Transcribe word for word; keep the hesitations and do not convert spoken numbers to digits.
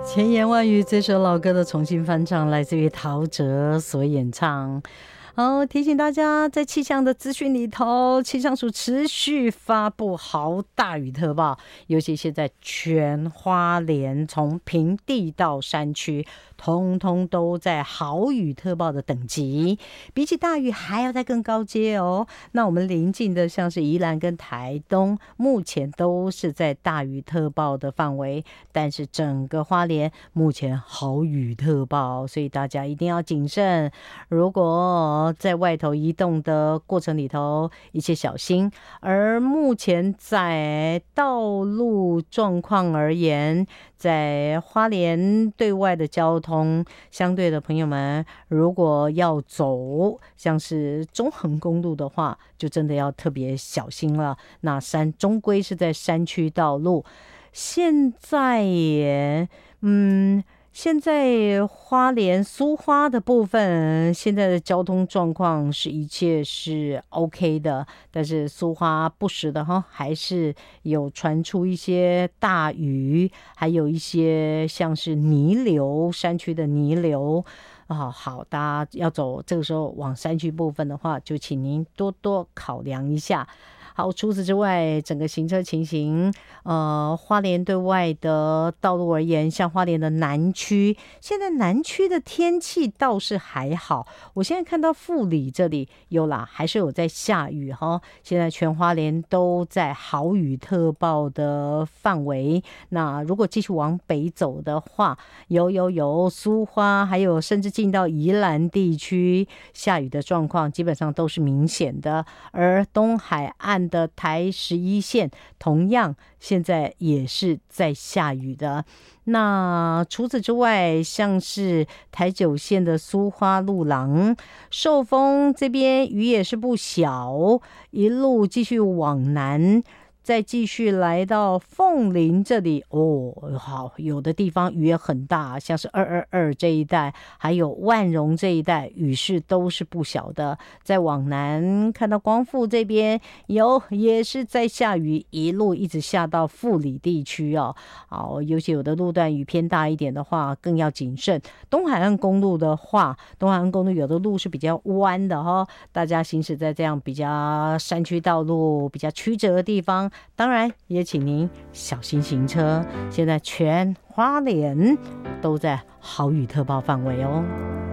千言万语这首老歌的重新翻唱，来自于陶喆所演唱。好，提醒大家，在气象的资讯里头，气象署持续发布豪大雨特报，尤其现在全花莲从平地到山区，通通都在豪雨特报的等级，比起大雨还要再更高阶哦。那我们邻近的像是宜兰跟台东，目前都是在大雨特报的范围，但是整个花莲目前豪雨特报，所以大家一定要谨慎。如果在外头移动的过程里头，一切小心。而目前在道路状况而言，在花莲对外的交通，相对的朋友们，如果要走像是中横公路的话，就真的要特别小心了。那山终归是在山区道路，现在也嗯。现在花莲苏花的部分，现在的交通状况是一切是 OK 的，但是苏花不时的哈，还是有传出一些大雨，还有一些像是泥流，山区的泥流。哦，好，大家要走这个时候往山区部分的话，就请您多多考量一下。好，除此之外，整个行车情形，呃，花莲对外的道路而言，像花莲的南区，现在南区的天气倒是还好。我现在看到富里这里有啦，还是有在下雨哈。现在全花莲都在豪雨特报的范围。那如果继续往北走的话，有有有苏花，还有甚至进到宜兰地区，下雨的状况基本上都是明显的。而东海岸的台十一线同样现在也是在下雨的。那除此之外，像是台九线的苏花路廊、寿丰这边雨也是不小，一路继续往南，再继续来到凤林这里哦，好，有的地方雨也很大，像是二二二这一带，还有万荣这一带，雨势都是不小的。再往南看到光复这边有，也是在下雨，一路一直下到富里地区哦。好，尤其有的路段雨偏大一点的话，更要谨慎。东海岸公路的话，东海岸公路有的路是比较弯的哈、哦，大家行驶在这样比较山区道路、比较曲折的地方。当然也请您小心行车，现在全花莲都在豪雨特报范围哦。